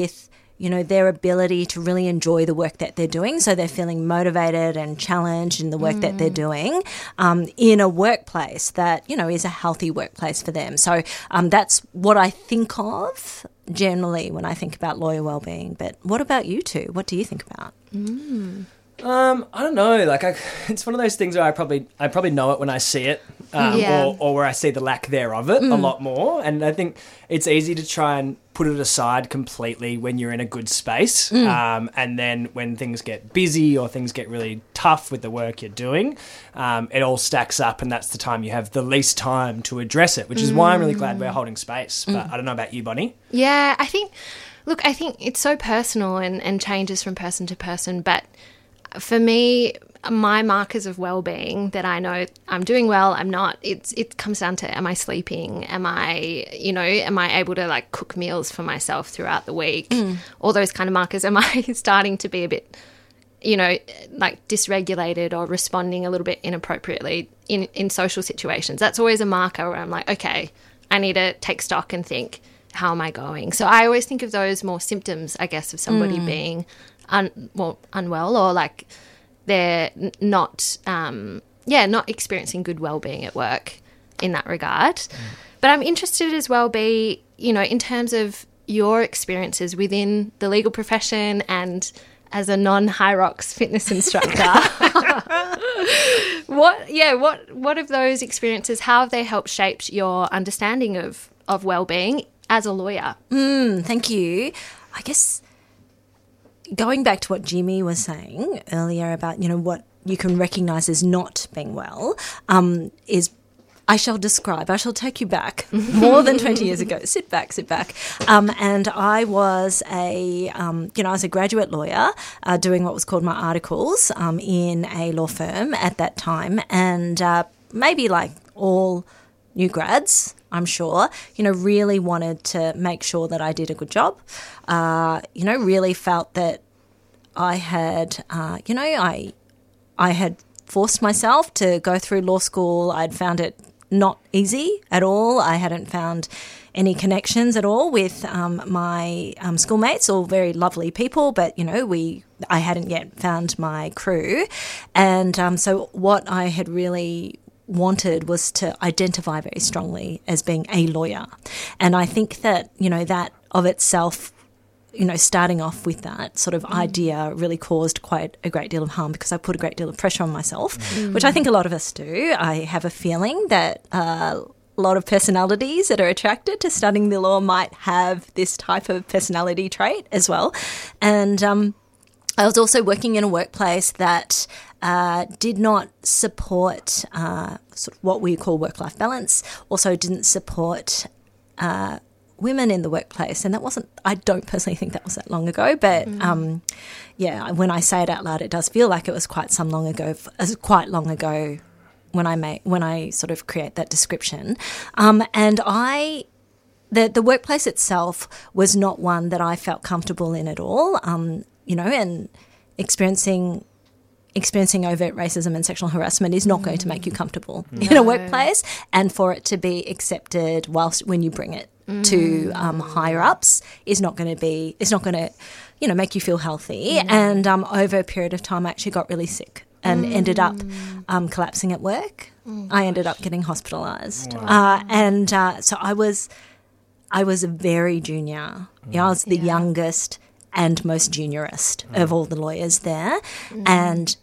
with, you know, their ability to really enjoy the work that they're doing. So they're feeling motivated and challenged in the work that they're doing in a workplace that, you know, is a healthy workplace for them. So that's what I think of generally when I think about lawyer wellbeing. But what about you two? What do you think about? I don't know. Like, it's one of those things where I probably know it when I see it, or where I see the lack thereof it a lot more. And I think it's easy to try and put it aside completely when you're in a good space, and then when things get busy or things get really tough with the work you're doing, it all stacks up, and that's the time you have the least time to address it. Which is why I'm really glad we're holding space. But I don't know about you, Bonnie. Yeah, I think it's so personal and changes from person to person, but for me, my markers of well-being that I know I'm doing well, I'm not, it comes down to, am I sleeping? Am I able to like cook meals for myself throughout the week? All those kind of markers. Am I starting to be a bit, you know, like dysregulated or responding a little bit inappropriately in social situations? That's always a marker where I'm like, okay, I need to take stock and think, how am I going? So I always think of those more symptoms, I guess, of somebody being unwell, or like they're not experiencing good well-being at work in that regard. But I'm interested as well, you know, in terms of your experiences within the legal profession and as a non-High Rocks fitness instructor. What of those experiences, how have they helped shape your understanding of well-being as a lawyer? Thank you. I guess going back to what Jimmy was saying earlier about, you know, what you can recognise as not being well, is I shall take you back more than 20 years ago. Sit back. And I was I was a graduate lawyer doing what was called my articles in a law firm at that time. And maybe like all new grads, I'm sure, you know, really wanted to make sure that I did a good job. You know, really felt that I had, I had forced myself to go through law school. I'd found it not easy at all. I hadn't found any connections at all with my schoolmates, all very lovely people, but, you know, I hadn't yet found my crew. And so what I had really wanted was to identify very strongly as being a lawyer. And I think that, you know, that of itself, you know, starting off with that sort of idea really caused quite a great deal of harm, because I put a great deal of pressure on myself, which I think a lot of us do. I have a feeling that a lot of personalities that are attracted to studying the law might have this type of personality trait as well. And I was also working in a workplace that did not support sort of what we call work-life balance, also didn't support women in the workplace. And that wasn't, I don't personally think that was that long ago, but when I say it out loud, it does feel like it was quite long ago when I sort of create that description. And the workplace itself was not one that I felt comfortable in at all, you know, and experiencing overt racism and sexual harassment is not going to make you comfortable in a workplace, and for it to be accepted when you bring it to higher ups is not going to, you know, make you feel healthy. And over a period of time, I actually got really sick and ended up collapsing at work. I ended up getting hospitalised. So I was a very junior. You know, I was the youngest and most juniorest of all the lawyers there. And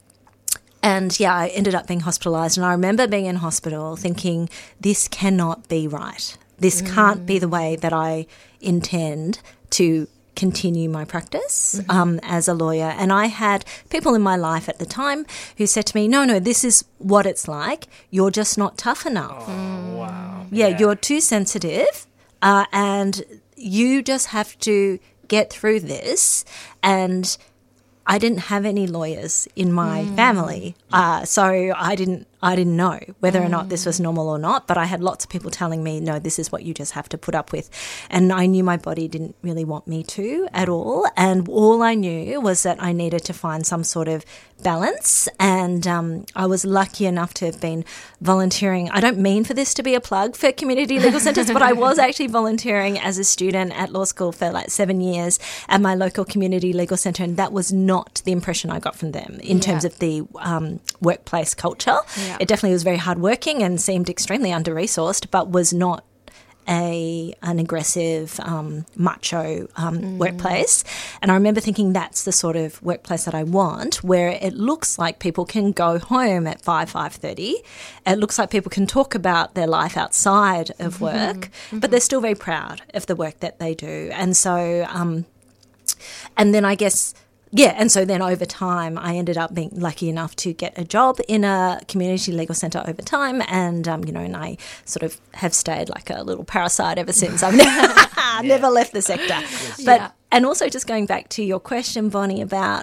I ended up being hospitalised. And I remember being in hospital thinking, this cannot be right. This can't be the way that I intend to continue my practice as a lawyer. And I had people in my life at the time who said to me, no, this is what it's like. You're just not tough enough. Oh, wow. Yeah, you're too sensitive and you just have to get through this. And I didn't have any lawyers in my family, so I I didn't know whether or not this was normal or not, but I had lots of people telling me, no, this is what you just have to put up with. And I knew my body didn't really want me to at all. And all I knew was that I needed to find some sort of balance. And I was lucky enough to have been volunteering. I don't mean for this to be a plug for community legal centres, but I was actually volunteering as a student at law school for like 7 years at my local community legal centre. And that was not the impression I got from them in terms of the workplace culture. Yeah. It definitely was very hardworking and seemed extremely under-resourced, but was not an aggressive, macho workplace. And I remember thinking that's the sort of workplace that I want, where it looks like people can go home at 5:30. It looks like people can talk about their life outside of work, but they're still very proud of the work that they do. And so, and then I guess... yeah, and so then over time I ended up being lucky enough to get a job in a community legal centre over time, and and I sort of have stayed like a little parasite ever since. I've never left the sector. Yes. But and also just going back to your question, Bonnie, about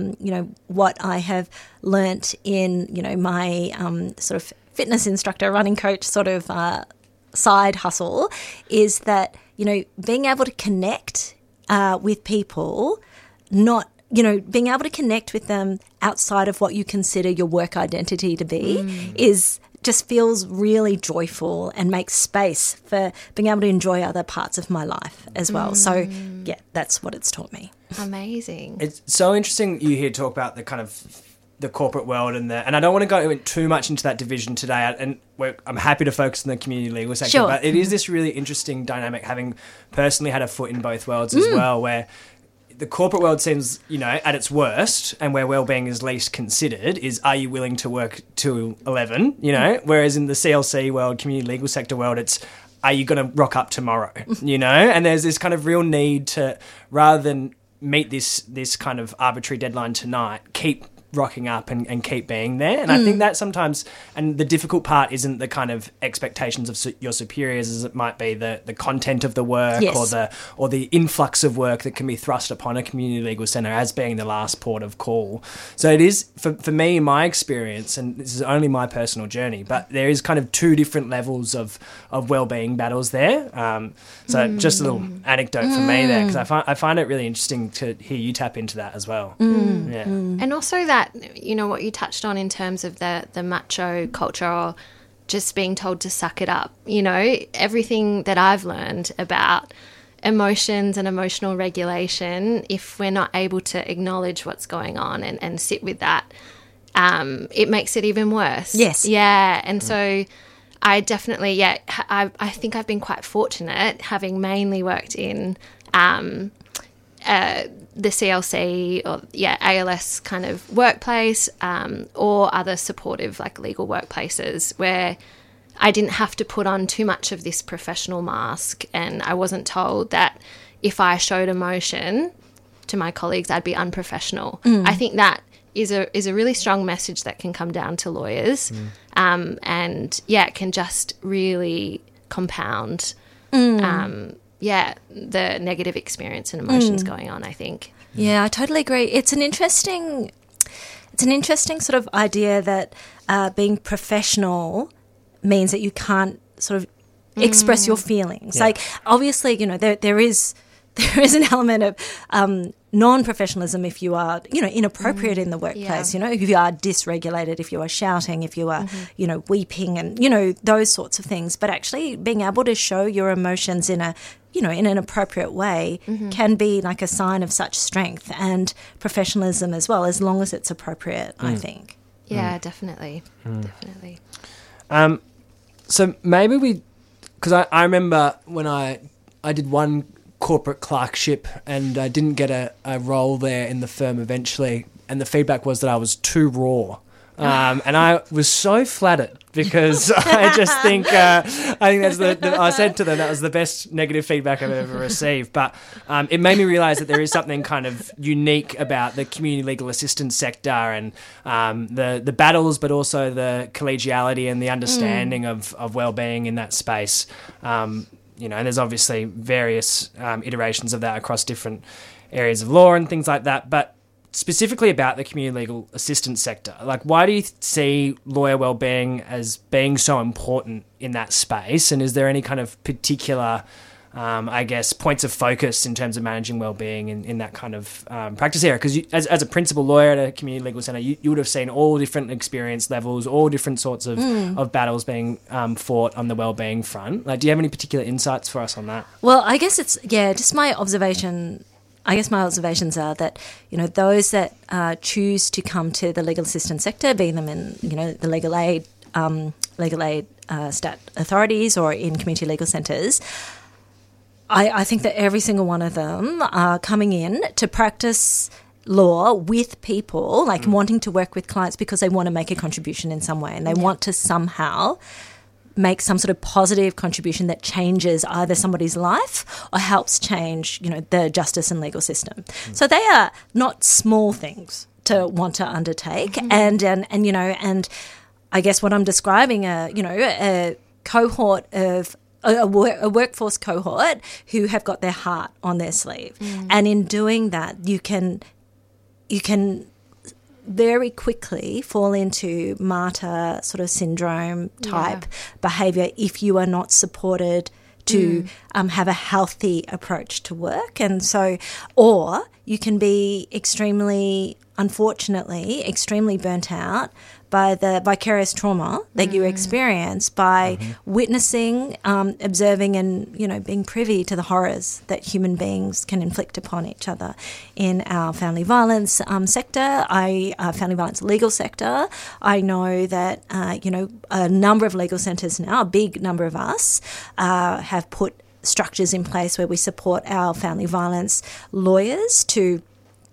what I have learnt in my sort of fitness instructor, running coach sort of side hustle, is that being able to connect with people, not being able to connect with them outside of what you consider your work identity to be just feels really joyful and makes space for being able to enjoy other parts of my life as well. So, yeah, that's what it's taught me. Amazing. It's so interesting you hear talk about the kind of the corporate world and I don't want to go too much into that division today, and I'm happy to focus on the community legal sector, sure. But it is this really interesting dynamic, having personally had a foot in both worlds as well, where the corporate world seems, at its worst, and where wellbeing is least considered, is are you willing to work till 11, whereas in the CLC world, community legal sector world, it's are you going to rock up tomorrow, and there's this kind of real need to, rather than meet this kind of arbitrary deadline tonight, keep rocking up and keep being there. And I think that sometimes, and the difficult part isn't the kind of expectations of your superiors as it might be the content of the work, yes, or the influx of work that can be thrust upon a community legal centre as being the last port of call. So it is, for me, in my experience, and this is only my personal journey, but there is kind of two different levels of wellbeing battles there. So just a little anecdote for me there, because I find it really interesting to hear you tap into that as well. Yeah. And also that, what you touched on in terms of the macho culture, or just being told to suck it up. Everything that I've learned about emotions and emotional regulation, if we're not able to acknowledge what's going on and sit with that, it makes it even worse. Yes. Yeah. And so I definitely, I think I've been quite fortunate, having mainly worked in the CLC or ALS kind of workplace, or other supportive like legal workplaces, where I didn't have to put on too much of this professional mask, and I wasn't told that if I showed emotion to my colleagues I'd be unprofessional. I think that is a really strong message that can come down to lawyers, and it can just really compound the negative experience and emotions going on, I think. Yeah, I totally agree. It's an interesting sort of idea that being professional means that you can't sort of express your feelings. Yeah. Like, obviously, there is an element of non-professionalism if you are, inappropriate in the workplace, if you are dysregulated, if you are shouting, if you are, weeping and, those sorts of things. But actually being able to show your emotions in an appropriate way can be like a sign of such strength and professionalism as well, as long as it's appropriate, I think. Yeah, definitely. Definitely. So maybe because I remember when I did one corporate clerkship and I didn't get a role there in the firm eventually, and the feedback was that I was too raw. And I was so flattered, because I just think that's I said to them that was the best negative feedback I've ever received. But it made me realise that there is something kind of unique about the community legal assistance sector, and the battles, but also the collegiality and the understanding of wellbeing in that space. And there's obviously various iterations of that across different areas of law and things like that. But specifically about the community legal assistance sector. Like, why do you see lawyer wellbeing as being so important in that space? And is there any kind of particular, I guess, points of focus in terms of managing wellbeing in that kind of practice area? Because as a principal lawyer at a community legal centre, you would have seen all different experience levels, all different sorts of battles being fought on the wellbeing front. Like, do you have any particular insights for us on that? Well, I guess it's, just my observation. I guess my observations are that, those that choose to come to the legal assistance sector, be them in, the legal aid stat authorities or in community legal centres, I think that every single one of them are coming in to practice law with people, like wanting to work with clients because they want to make a contribution in some way and they want to somehow make some sort of positive contribution that changes either somebody's life or helps change, the justice and legal system. So they are not small things to want to undertake. And I guess what I'm describing, a cohort of a workforce cohort who have got their heart on their sleeve. And in doing that, you can very quickly fall into martyr sort of syndrome type behaviour if you are not supported to have a healthy approach to work. And so, or you can be unfortunately, extremely burnt out by the vicarious trauma that you experience by witnessing, observing and, being privy to the horrors that human beings can inflict upon each other. In our family violence sector, family violence legal sector, I know that, a number of legal centres now, a big number of us, have put structures in place where we support our family violence lawyers to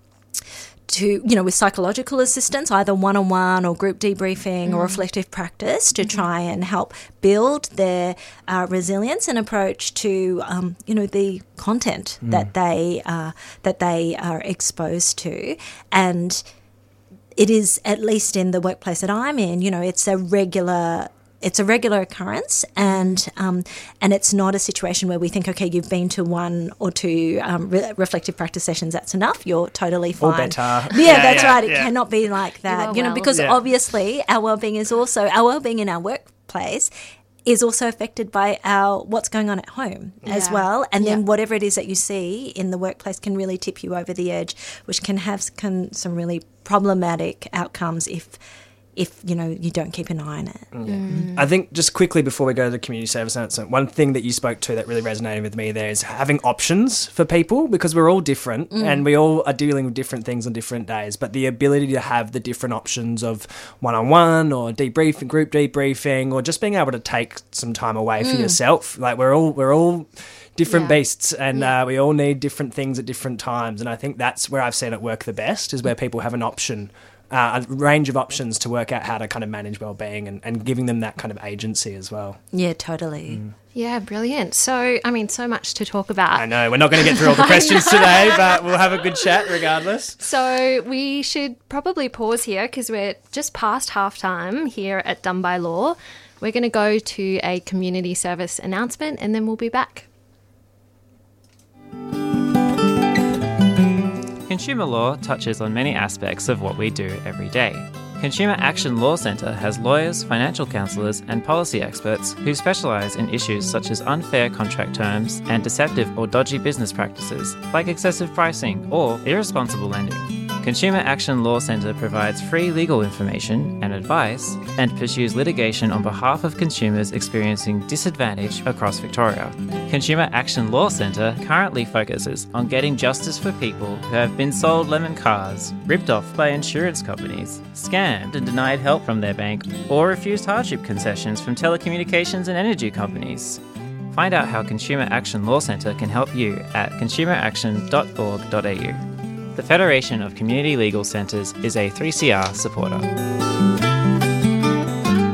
with psychological assistance, either one-on-one or group debriefing or reflective practice to try and help build their resilience and approach to, the content that they are exposed to. And it is, at least in the workplace that I'm in, it's a regular occurrence, and it's not a situation where we think, okay, you've been to one or two reflective practice sessions, that's enough, you're totally fine. Or better. That's right. It cannot be like that, because obviously our wellbeing in our workplace is also affected by what's going on at home as well. And then whatever it is that you see in the workplace can really tip you over the edge, which can have some really problematic outcomes if you don't keep an eye on it. I think just quickly before we go to the community service announcement, one thing that you spoke to that really resonated with me there is having options for people, because we're all different and we all are dealing with different things on different days, but the ability to have the different options of one-on-one or debriefing, group debriefing, or just being able to take some time away for yourself. Like we're all different beasts, and we all need different things at different times. And I think that's where I've seen it work the best, is where people have an option, a range of options to work out how to kind of manage wellbeing and giving them that kind of agency as well. Yeah, totally. Yeah, brilliant. So, so much to talk about. I know, we're not going to get through all the questions today, but we'll have a good chat regardless. So we should probably pause here because we're just past halftime here at Done by Law. We're going to go to a community service announcement and then we'll be back. Consumer law touches on many aspects of what we do every day. Consumer Action Law Centre has lawyers, financial counsellors and policy experts who specialise in issues such as unfair contract terms and deceptive or dodgy business practices, like excessive pricing or irresponsible lending. Consumer Action Law Centre provides free legal information and advice and pursues litigation on behalf of consumers experiencing disadvantage across Victoria. Consumer Action Law Centre currently focuses on getting justice for people who have been sold lemon cars, ripped off by insurance companies, scammed and denied help from their bank, or refused hardship concessions from telecommunications and energy companies. Find out how Consumer Action Law Centre can help you at consumeraction.org.au. The Federation of Community Legal Centres is a 3CR supporter.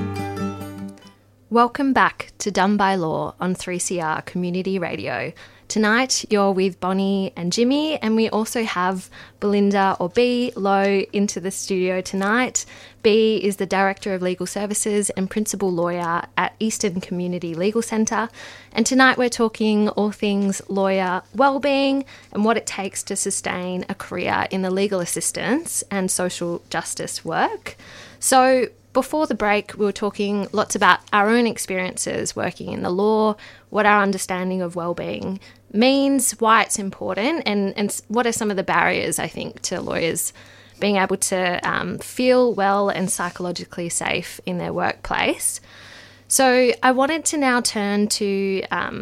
Welcome back to Done by Law on 3CR Community Radio. Tonight, you're with Bonnie and Jimmy, and we also have Belinda, or B, Lowe, into the studio tonight. B is the Director of Legal Services and Principal Lawyer at Eastern Community Legal Centre. And tonight we're talking all things lawyer wellbeing and what it takes to sustain a career in the legal assistance and social justice work. So before the break, we were talking lots about our own experiences working in the law, what our understanding of wellbeing means, why it's important, and what are some of the barriers, I think, to lawyers being able to feel well and psychologically safe in their workplace. So I wanted to now turn to,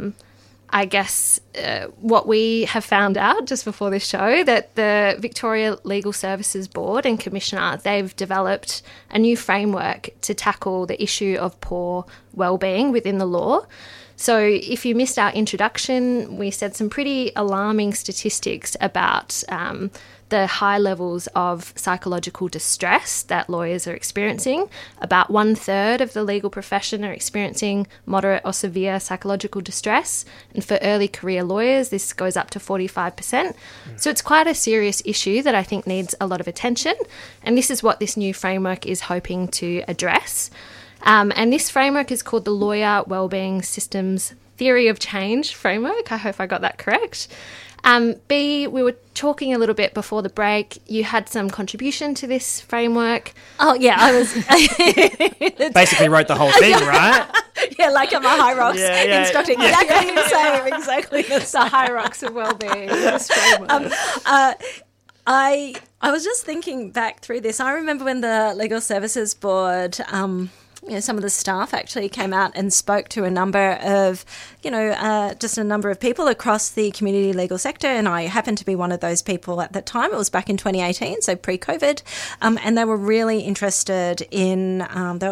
what we have found out just before this show, that the Victoria Legal Services Board and Commissioner, they've developed a new framework to tackle the issue of poor wellbeing within the law. So if you missed our introduction, we said some pretty alarming statistics about the high levels of psychological distress that lawyers are experiencing. About 1/3 of the legal profession are experiencing moderate or severe psychological distress. And for early career lawyers, this goes up to 45%. So it's quite a serious issue that I think needs a lot of attention. And this is what this new framework is hoping to address. And this framework is called the Lawyer Wellbeing Systems Theory of Change Framework. I hope I got that correct. B, we were talking a little bit before the break. You had some contribution to this framework. Oh, yeah, I was... Basically wrote the whole thing, right? Yeah, like I'm a High Rocks instructor. Exactly the same, exactly the same. The High Rocks of Wellbeing, this framework. I was just thinking back through this. I remember when the Legal Services Board... some of the staff actually came out and spoke to a number of, just a number of people across the community legal sector, and I happened to be one of those people at that time. It was back in 2018, so pre-COVID, and they were really interested in,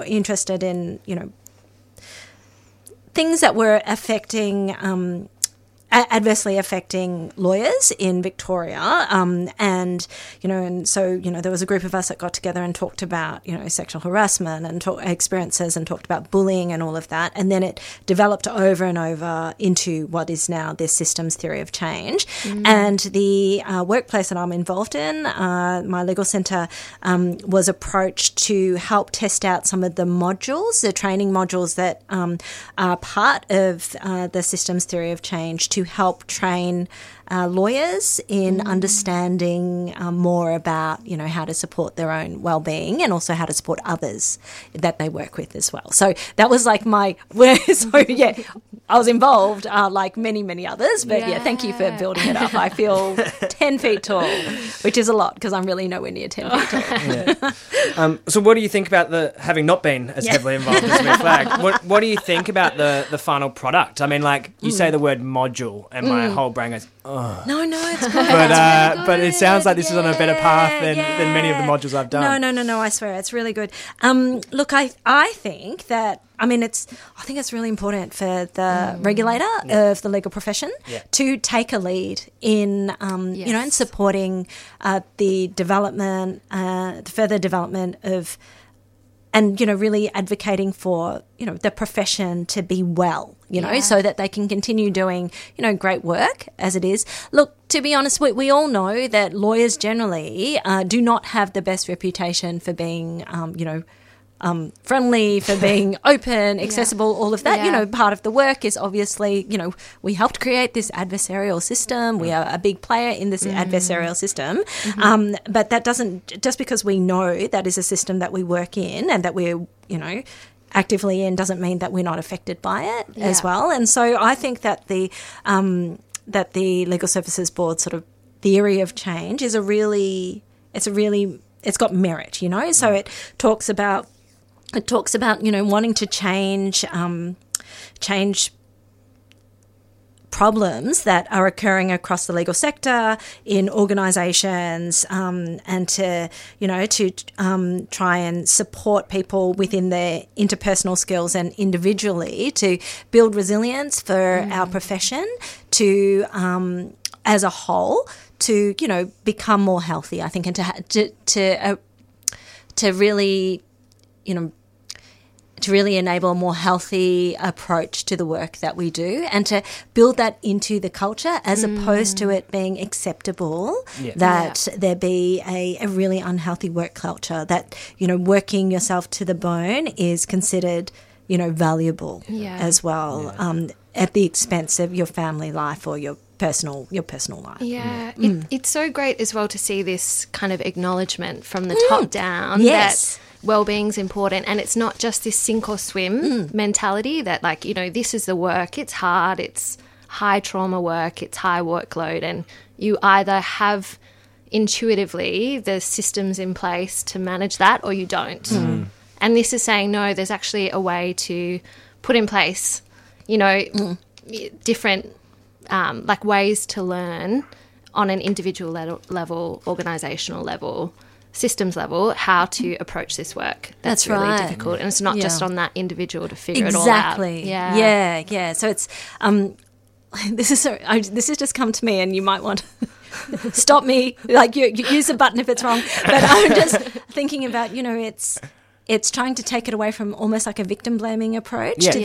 things that were adversely affecting lawyers in Victoria, and so there was a group of us that got together and talked about sexual harassment and experiences, and talked about bullying and all of that, and then it developed over and over into what is now this systems theory of change. And the workplace that I'm involved in, my legal centre, was approached to help test out some of the modules, the training modules that are part of the systems theory of change, to help train lawyers in understanding more about, how to support their own well-being, and also how to support others that they work with as well. So that was like I was involved like many, many others, but thank you for building it up. I feel 10 feet tall, which is a lot because I'm really nowhere near 10 feet tall. So what do you think about having not been as heavily involved as we flagged? What do you think about the final product? I mean, like, you say the word module and my whole brain goes, oh. No, it's good. But it sounds like this is on a better path than many of the modules I've done. No, I swear, it's really good. Look, I think that, I think it's really important for the regulator of the legal profession to take a lead in, in supporting the development, the further development of, and, really advocating for, the profession to be well, so that they can continue doing, great work as it is. Look, to be honest, we all know that lawyers generally do not have the best reputation for being, friendly, for being open, accessible, all of that. Part of the work is obviously, we helped create this adversarial system. We are a big player in this adversarial system. But that doesn't, just because we know that is a system that we work in and that we're, actively in, doesn't mean that we're not affected by it as well. And so I think that the Legal Services Board sort of theory of change is it's got merit, So it talks about, wanting to change problems that are occurring across the legal sector in organisations, and to try and support people within their interpersonal skills and individually to build resilience for our profession, to as a whole, to become more healthy, I think, and to really to really enable a more healthy approach to the work that we do and to build that into the culture as opposed to it being acceptable that there be a really unhealthy work culture, that, you know, working yourself to the bone is considered, you know, valuable as well, at the expense of your family life or your personal life. Yeah. It's so great as well to see this kind of acknowledgement from the top down that well-being's important, and it's not just this sink or swim mentality that, like, you know, this is the work, it's hard, it's high trauma work, it's high workload, and you either have intuitively the systems in place to manage that or you don't. And this is saying, no, there's actually a way to put in place, you know, different like ways to learn on an individual level, organisational level, systems level, how to approach this work. That's really difficult. And it's not just on that individual to figure it all out. Yeah. So it's this has just come to me, and you might want to stop me, like you use the button if it's wrong. But I'm just thinking about, you know, it's trying to take it away from almost like a victim blaming approach to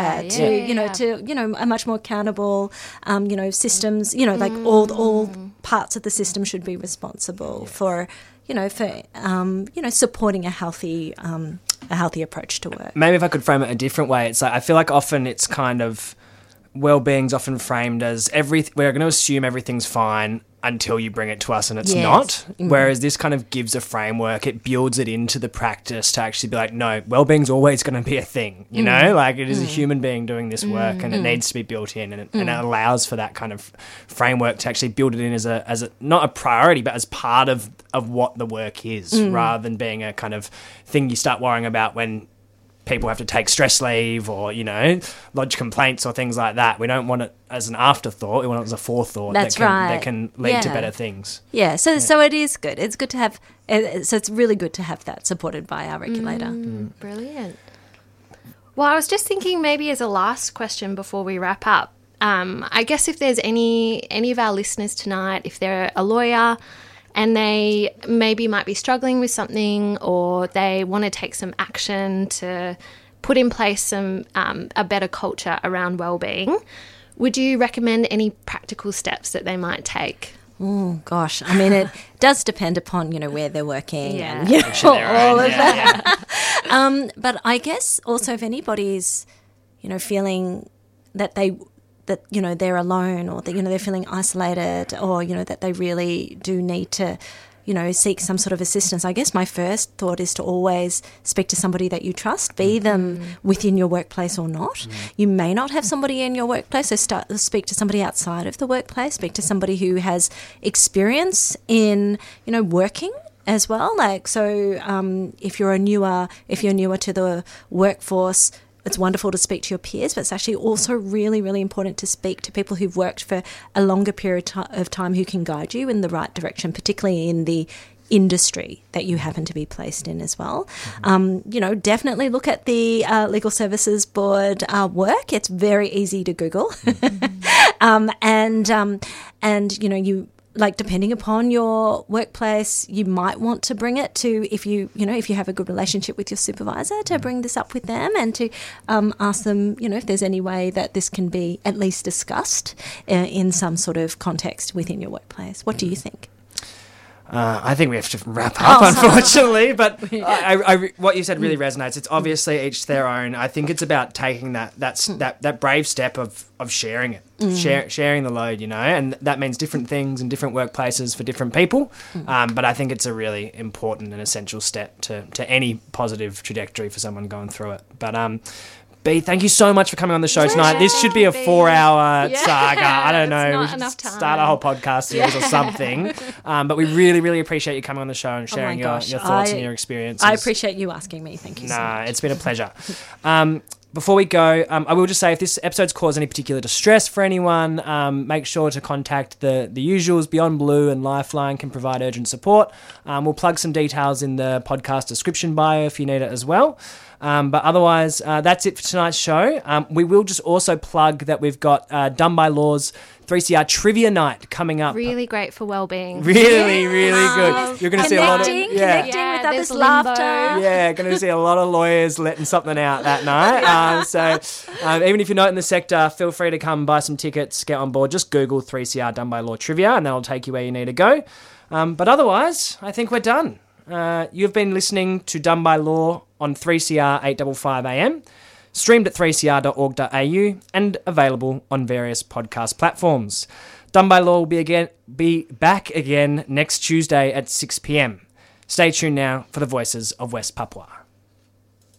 a much more accountable, you know, systems, you know, like all parts of the system should be responsible for, you know, supporting a healthy approach to work. Maybe if I could frame it a different way, it's like, I feel like often it's kind of, well-being's often framed as we're going to assume everything's fine until you bring it to us and it's not. Whereas this kind of gives a framework, it builds it into the practice to actually be like, no, well-being's always going to be a thing, you know? Like, it is a human being doing this work and it needs to be built in, and it allows for that kind of framework to actually build it in as a not a priority, but as part of what the work is, rather than being a kind of thing you start worrying about when people have to take stress leave or, you know, lodge complaints or things like that. We don't want it as an afterthought. We want it as a forethought that can lead to better things. Yeah, so it is good. It's good to have, so it's really good to have that supported by our regulator. Brilliant. Well, I was just thinking maybe as a last question before we wrap up, I guess if there's any of our listeners tonight, if they're a lawyer and they maybe might be struggling with something, or they want to take some action to put in place some a better culture around wellbeing, would you recommend any practical steps that they might take? Oh, gosh. I mean, it does depend upon, you know, where they're working and, you know, all of that. But I guess also if anybody's, you know, feeling that you know, they're alone, or that, you know, they're feeling isolated, or, you know, that they really do need to, you know, seek some sort of assistance, I guess my first thought is to always speak to somebody that you trust, be them within your workplace or not. You may not have somebody in your workplace, so speak to somebody outside of the workplace, speak to somebody who has experience in, you know, working as well. Like, so if you're newer to the workforce, it's wonderful to speak to your peers, but it's actually also really, really important to speak to people who've worked for a longer period of time who can guide you in the right direction, particularly in the industry that you happen to be placed in as well. You know, definitely look at the Legal Services Board work. It's very easy to Google. And you know, like, depending upon your workplace, you might want to bring it to, if you have a good relationship with your supervisor, to bring this up with them and to ask them, you know, if there's any way that this can be at least discussed in some sort of context within your workplace. What do you think? I think we have to wrap up, unfortunately, but what you said really resonates. It's obviously each their own. I think it's about taking that brave step of sharing it, sharing the load, you know, and that means different things in different workplaces for different people. But I think it's a really important and essential step to any positive trajectory for someone going through it. But B, thank you so much for coming on the show tonight. This should be a 4-hour saga. I don't know. We should start a whole podcast series or something. But we really, really appreciate you coming on the show and sharing your thoughts and your experiences. I appreciate you asking me. Thank you so much. It's been a pleasure. Before we go, I will just say, if this episode's caused any particular distress for anyone, make sure to contact the usuals. Beyond Blue and Lifeline can provide urgent support. We'll plug some details in the podcast description bio if you need it as well. But otherwise, that's it for tonight's show. We will just also plug that we've got Done by Law's 3CR Trivia Night coming up. Really great for well-being. Really, really good. You're going to see a lot of... Connecting with others' laughter. Yeah, going to see a lot of lawyers letting something out that night. So even if you're not in the sector, feel free to come buy some tickets, get on board. Just Google 3CR Done by Law Trivia and that'll take you where you need to go. But otherwise, I think we're done. You've been listening to Done by Law on 3CR 855 AM, streamed at 3cr.org.au and available on various podcast platforms. Done by Law will be back again next Tuesday at 6 p.m. Stay tuned now for the voices of West Papua.